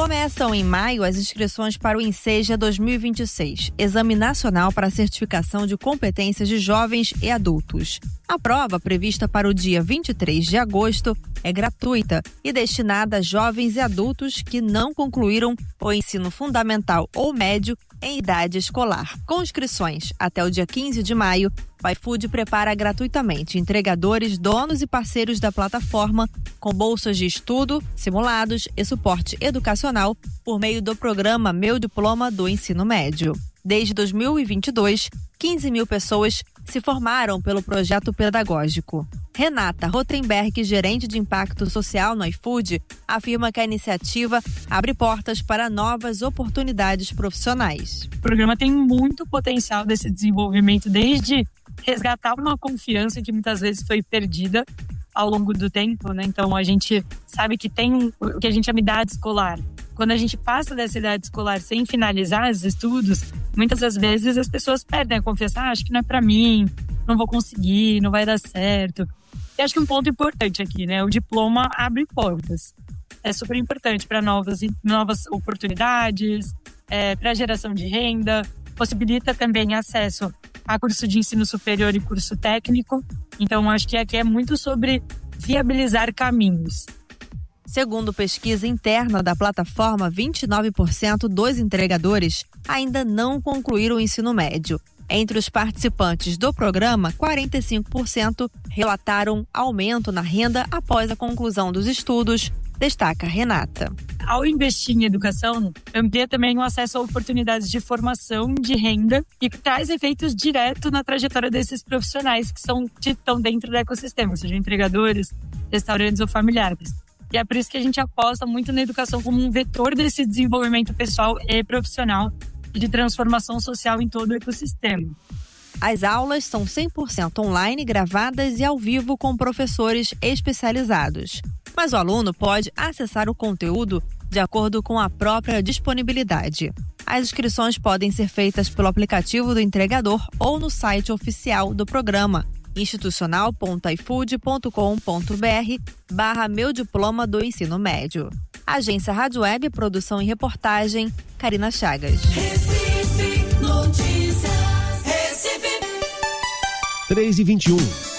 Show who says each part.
Speaker 1: Começam em maio as inscrições para o Enseja 2026, Exame Nacional para a Certificação de Competências de Jovens e Adultos. A prova, prevista para o dia 23 de agosto, é gratuita e destinada a jovens e adultos que não concluíram o ensino fundamental ou médio em idade escolar. Com inscrições até o dia 15 de maio, o iFood prepara gratuitamente entregadores, donos e parceiros da plataforma com bolsas de estudo, simulados e suporte educacional por meio do programa Meu Diploma do Ensino Médio. Desde 2022, 15 mil pessoas se formaram pelo projeto pedagógico. Renata Rotenberg, gerente de impacto social no iFood, afirma que a iniciativa abre portas para novas oportunidades profissionais.
Speaker 2: O programa tem muito potencial desse desenvolvimento, desde resgatar uma confiança que muitas vezes foi perdida ao longo do tempo, né? Então a gente sabe que tem o que a gente chama de idade escolar. Quando a gente passa dessa idade escolar sem finalizar os estudos, muitas das vezes as pessoas perdem a confiança. Acho que não é para mim, não vou conseguir, não vai dar certo. E acho que um ponto importante aqui, né? O diploma abre portas. É super importante para novas oportunidades, para geração de renda, possibilita também acesso a curso de ensino superior e curso técnico. Então, acho que aqui é muito sobre viabilizar caminhos.
Speaker 1: Segundo pesquisa interna da plataforma, 29% dos entregadores ainda não concluíram o ensino médio. Entre os participantes do programa, 45% relataram aumento na renda após a conclusão dos estudos, destaca Renata.
Speaker 2: Ao investir em educação, amplia também o acesso a oportunidades de formação, de renda e traz efeitos diretos na trajetória desses profissionais que estão dentro do ecossistema, sejam entregadores, restaurantes ou familiares. E é por isso que a gente aposta muito na educação como um vetor desse desenvolvimento pessoal e profissional e de transformação social em todo o ecossistema.
Speaker 1: As aulas são 100% online, gravadas e ao vivo com professores especializados. Mas o aluno pode acessar o conteúdo de acordo com a própria disponibilidade. As inscrições podem ser feitas pelo aplicativo do entregador ou no site oficial do programa, institucional.ifood.com.br/Meu Diploma do Ensino Médio. Agência Rádio Web, produção e reportagem, Karina Chagas.
Speaker 3: Recife Notícias. Recife.
Speaker 4: 3h21.